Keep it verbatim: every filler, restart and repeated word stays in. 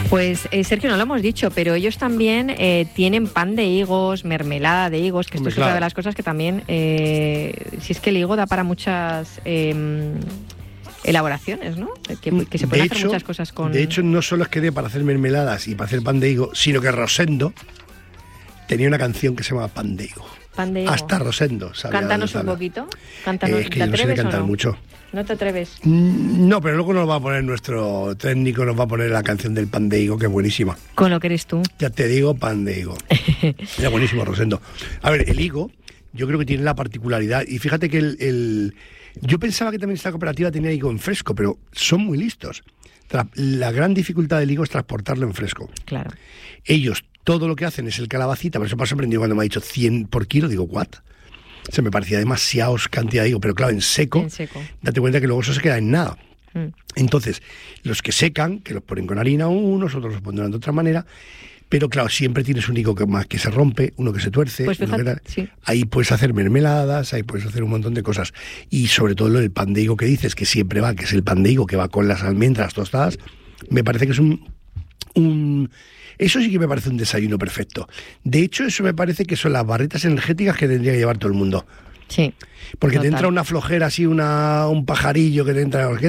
Pues eh, Sergio, no lo hemos dicho, pero ellos también eh, tienen pan de higos, mermelada de higos, que esto Hombre, es claro. otra de las cosas que también, eh, si es que el higo da para muchas eh, elaboraciones, ¿no? Que, que se pueden De hacer hecho, muchas cosas con... De hecho, no solo es que dé para hacer mermeladas y para hacer pan de higo, sino que Rosendo tenía una canción que se llama Pan de higo. pan de higo. Hasta Rosendo sabía Cántanos un hablar. poquito. Cántanos, Eh, es que ¿te yo no sé de atreves o cantar no? mucho. ¿No te atreves? Mm, No, pero luego nos va a poner nuestro técnico, nos va a poner la canción del pan de higo, que es buenísima. Con lo que eres tú. Ya te digo, pan de higo. Era buenísimo, Rosendo. A ver, el higo, yo creo que tiene la particularidad, y fíjate que el, el... yo pensaba que también esta cooperativa tenía higo en fresco, pero son muy listos. Tra- La gran dificultad del higo es transportarlo en fresco. Claro. Ellos, todo lo que hacen es el calabacita, por eso me ha sorprendido cuando me ha dicho cien por kilo, digo, ¿what? Se me parecía demasiado cantidad de higo, pero claro, en seco, En seco. date cuenta que luego eso se queda en nada. Mm. Entonces, los que secan, que los ponen con harina unos, otros los pondrán de otra manera, pero claro, siempre tienes un higo que más que se rompe, uno que se tuerce, Pues uno que fíjate, tal. sí. Ahí puedes hacer mermeladas, ahí puedes hacer un montón de cosas. Y sobre todo lo del pan de higo que dices, que siempre va, que es el pan de higo que va con las almendras tostadas, me parece que es un... un eso sí que me parece un desayuno perfecto. De hecho, eso me parece que son las barritas energéticas que tendría que llevar todo el mundo. Sí. Porque Total. te entra una flojera así, una, un pajarillo que te entra...